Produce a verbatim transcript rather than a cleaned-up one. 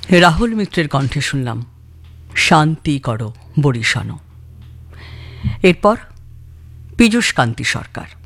রাহুল মিত্রের কণ্ঠে শুনলাম শান্তি করো বরিশানো। এরপর পীযূষ কান্তি সরকার।